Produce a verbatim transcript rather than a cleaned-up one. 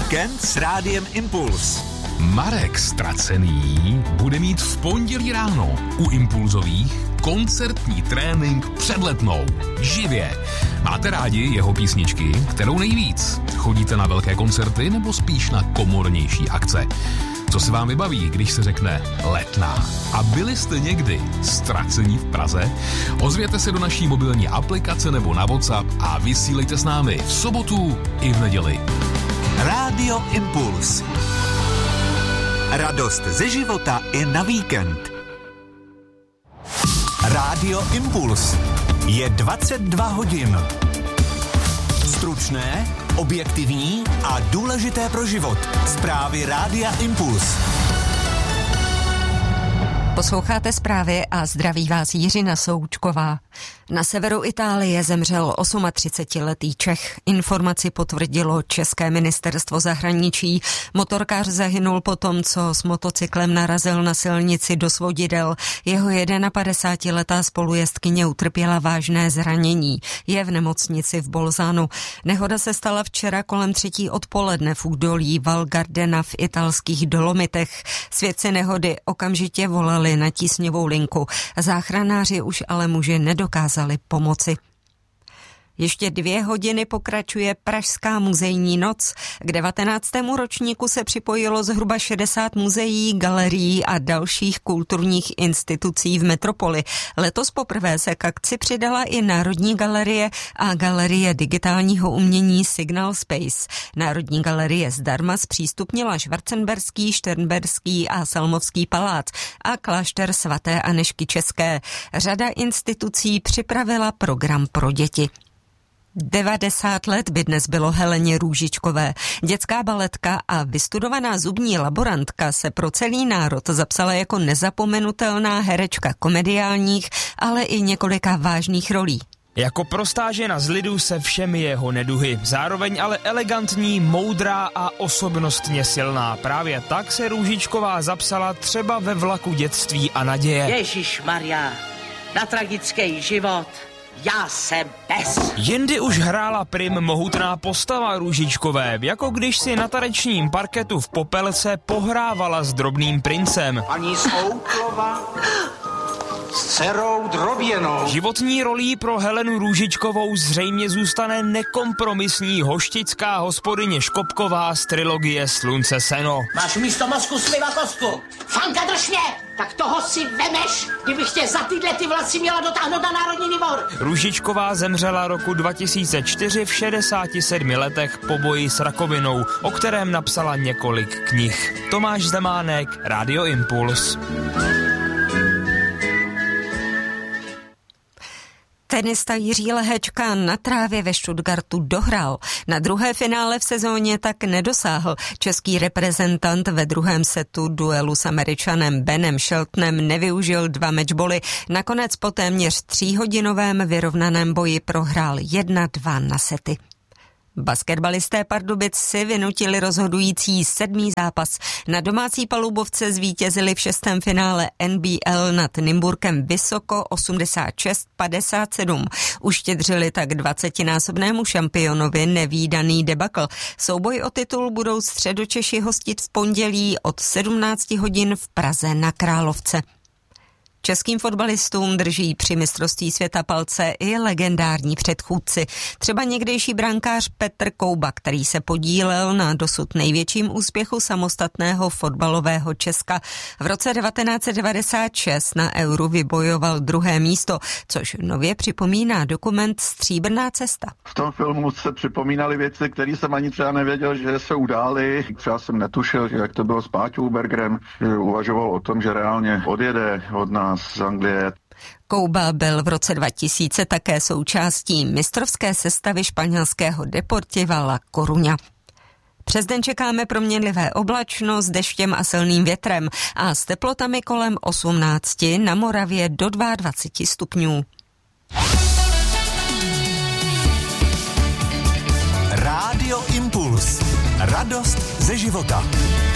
Víkend s Rádiem Impuls. Marek Ztracený bude mít v pondělí ráno u Impulzových koncertní trénink před Letnou. Živě. Máte rádi jeho písničky? Kterou nejvíc? Chodíte na velké koncerty nebo spíš na komornější akce? Co se vám vybaví, když se řekne Letná? A byli jste někdy ztracení v Praze? Ozvěte se do naší mobilní aplikace nebo na WhatsApp a vysílejte s námi v sobotu i v neděli. Rádio Impuls. Radost ze života i na víkend. Rádio Impuls. Je dvacet dva hodin. Stručné, objektivní a důležité pro život. Zprávy Rádia Impuls. Posloucháte zprávy a zdraví vás Jiřina Součková. Na severu Itálie zemřel třicetiosmiletý Čech. Informaci potvrdilo České ministerstvo zahraničí. Motorkář zahynul po tom, co s motocyklem narazil na silnici do svodidel. Jeho padesátiletá spolujezdkyně utrpěla vážné zranění. Je v nemocnici v Bolzanu. Nehoda se stala včera kolem třetí odpoledne v údolí Val Gardena v italských Dolomitech. Svědci nehody okamžitě volali na tísňovou linku. Záchranáři už ale muži nedokázali pomoci. Ještě dvě hodiny pokračuje Pražská muzejní noc. K devatenáctému ročníku se připojilo zhruba šedesát muzeí, galerií a dalších kulturních institucí v metropoli. Letos poprvé se k akci přidala i Národní galerie a Galerie digitálního umění Signal Space. Národní galerie zdarma zpřístupnila Schwarzenberský, Šternberský a Salmovský palác a klášter svaté Anežky České. Řada institucí připravila program pro děti. devadesát let by dnes bylo Heleně Růžičkové. Dětská baletka a vystudovaná zubní laborantka se pro celý národ zapsala jako nezapomenutelná herečka komediálních, ale i několika vážných rolí. Jako prostá žena z lidu se všemi jeho neduhy, zároveň ale elegantní, moudrá a osobnostně silná. Právě tak se Růžičková zapsala třeba ve Vlaku dětství a naděje. Ježišmarja, na tragický život. Já jsem pes. Jindy už hrála prim mohutná postava Růžičkové, jako když si na tanečním parketu v Popelce pohrávala s drobným princem. Paní Souklova s dcerou Droběnou. Životní rolí pro Helenu Růžičkovou zřejmě zůstane nekompromisní hoštická hospodyně Škopková z trilogie Slunce seno. Máš místo mozku sliva kostku. Fanka, drž mě! Tak toho si vemeš, kdybych tě za tyhle ty vlasy měla dotáhnout na Národní dvůr. Růžičková zemřela roku dva tisíce čtyři v šedesáti sedmi letech po boji s rakovinou, o kterém napsala několik knih. Tomáš Zemánek, Rádio Impuls. Tenista Jiří Lehečka na trávě ve Stuttgartu dohrál. Na druhé finále v sezóně tak nedosáhl. Český reprezentant ve druhém setu duelu s Američanem Benem Sheltonem nevyužil dva matchboly. Nakonec po téměř tříhodinovém vyrovnaném boji prohrál jedna dva na sety. Basketbalisté Pardubic si vynutili rozhodující sedmý zápas. Na domácí palubovce zvítězili v šestém finále N B L nad Nymburkem vysoko osmdesát šest padesát sedm. Uštědřili tak dvacetinásobnému šampionovi nevídaný debakl. Souboj o titul budou Středočeši hostit v pondělí od sedmnáct hodin v Praze na Královce. Českým fotbalistům drží při mistrovství světa palce i legendární předchůdci. Třeba někdejší brankář Petr Kouba, který se podílel na dosud největším úspěchu samostatného fotbalového Česka. V roce devatenáct set devadesát šest na Euru vybojoval druhé místo, což nově připomíná dokument Stříbrná cesta. V tom filmu se připomínaly věci, které jsem ani třeba nevěděl, že se udály. Třeba jsem netušil, že jak to bylo s Páťou Bergerem, že uvažoval o tom, že reálně odjede od nás z Anglie. Kouba byl v roce dva tisíce také součástí mistrovské sestavy španělského Deportiva La Coruña. Přes den čekáme proměnlivé oblačno s deštěm a silným větrem a s teplotami kolem osmnácti, na Moravě do dvacet dva stupňů. Rádio Impuls. Radost ze života.